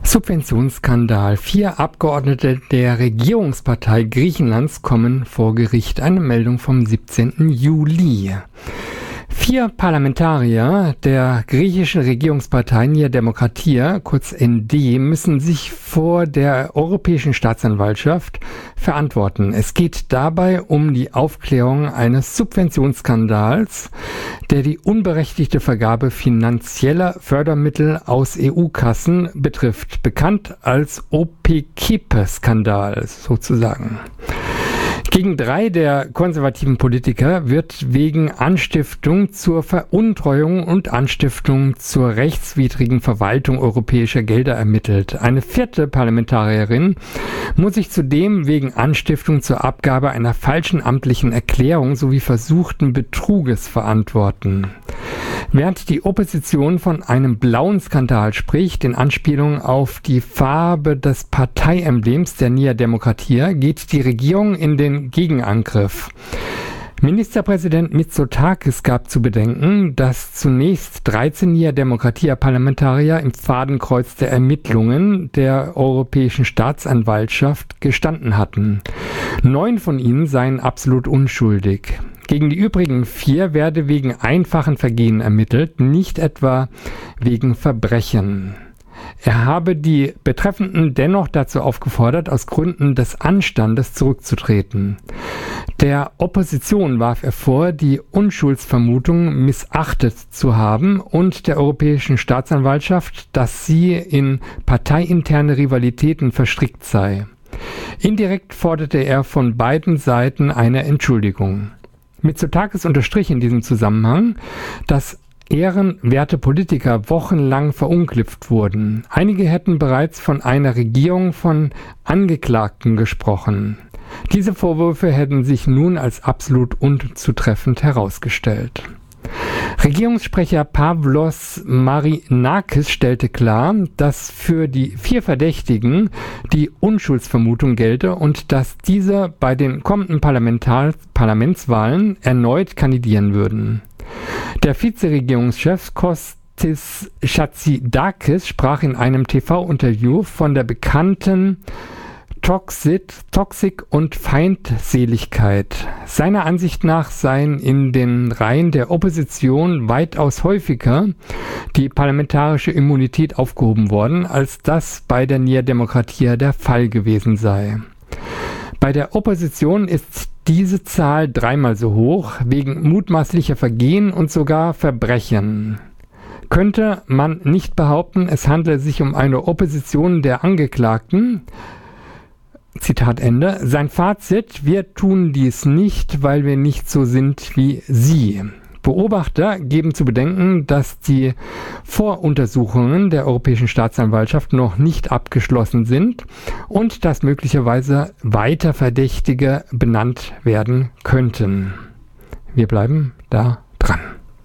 Subventionsskandal. 4 Abgeordnete der Regierungspartei Griechenlands kommen vor Gericht. Eine Meldung vom 17. Juli. 4 Parlamentarier der griechischen Regierungspartei Nea Demokratia, kurz ND, müssen sich vor der Europäischen Staatsanwaltschaft verantworten. Es geht dabei um die Aufklärung eines Subventionsskandals, der die unberechtigte Vergabe finanzieller Fördermittel aus EU-Kassen betrifft, bekannt als OPKIP-Skandal sozusagen. Gegen 3 der konservativen Politiker wird wegen Anstiftung zur Veruntreuung und Anstiftung zur rechtswidrigen Verwaltung europäischer Gelder ermittelt. Eine 4. Parlamentarierin muss sich zudem wegen Anstiftung zur Abgabe einer falschen amtlichen Erklärung sowie versuchten Betruges verantworten. Während die Opposition von einem blauen Skandal spricht, in Anspielung auf die Farbe des Parteiemblems der Nea Demokratia, geht die Regierung in den Gegenangriff. Ministerpräsident Mitsotakis gab zu bedenken, dass zunächst 13 Nea Demokratia-Parlamentarier im Fadenkreuz der Ermittlungen der Europäischen Staatsanwaltschaft gestanden hatten. 9 von ihnen seien absolut unschuldig. Gegen die übrigen 4 werde wegen einfachen Vergehen ermittelt, nicht etwa wegen Verbrechen. Er habe die Betreffenden dennoch dazu aufgefordert, aus Gründen des Anstandes zurückzutreten. Der Opposition warf er vor, die Unschuldsvermutung missachtet zu haben und der Europäischen Staatsanwaltschaft, dass sie in parteiinterne Rivalitäten verstrickt sei. Indirekt forderte er von beiden Seiten eine Entschuldigung. Mitsotakis unterstrich in diesem Zusammenhang, dass ehrenwerte Politiker wochenlang verunglimpft wurden. Einige hätten bereits von einer Regierung von Angeklagten gesprochen. Diese Vorwürfe hätten sich nun als absolut unzutreffend herausgestellt. Regierungssprecher Pavlos Marinakis stellte klar, dass für die 4 Verdächtigen die Unschuldsvermutung gelte und dass diese bei den kommenden Parlamentswahlen erneut kandidieren würden. Der Vizeregierungschef Kostis Chatzidakis sprach in einem TV-Interview von der bekannten Toxik und Feindseligkeit. Seiner Ansicht nach seien in den Reihen der Opposition weitaus häufiger die parlamentarische Immunität aufgehoben worden, als das bei der Nea Demokratia der Fall gewesen sei. Bei der Opposition ist diese Zahl 3-mal so hoch, wegen mutmaßlicher Vergehen und sogar Verbrechen. Könnte man nicht behaupten, es handele sich um eine Opposition der Angeklagten? Zitat Ende. Sein Fazit: Wir tun dies nicht, weil wir nicht so sind wie Sie. Beobachter geben zu bedenken, dass die Voruntersuchungen der Europäischen Staatsanwaltschaft noch nicht abgeschlossen sind und dass möglicherweise weiter Verdächtige benannt werden könnten. Wir bleiben da dran.